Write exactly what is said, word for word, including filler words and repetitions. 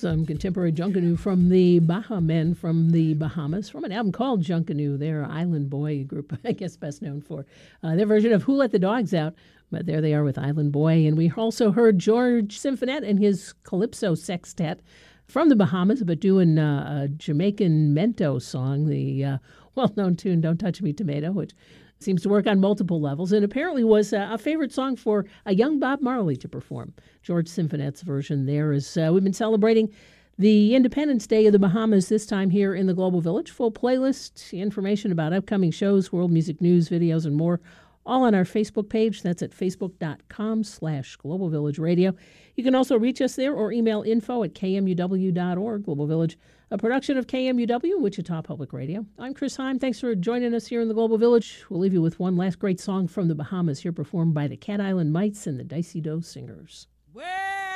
Some contemporary Junkanoo from the Baha Men from the Bahamas, from an album called Junkanoo. They're Island Boy group, I guess best known for uh, their version of Who Let the Dogs Out. But there they are with Island Boy. And we also heard George Symphonette and his Calypso Sextet from the Bahamas, but doing uh, a Jamaican Mento song, the uh, well-known tune Don't Touch Me Tomato, which seems to work on multiple levels, and apparently was uh, a favorite song for a young Bob Marley to perform. George Symphonette's version there is, uh, we've been celebrating the Independence Day of the Bahamas this time here in the Global Village. Full playlist, information about upcoming shows, world music news, videos, and more, all on our Facebook page. That's at facebook.com slash Global Village Radio. You can also reach us there or email info at k m u w dot org. Global Village, a production of K M U W, Wichita Public Radio. I'm Chris Heim. Thanks for joining us here in the Global Village. We'll leave you with one last great song from the Bahamas, here performed by the Cat Island Mites and the Dicey Doe Singers. Well,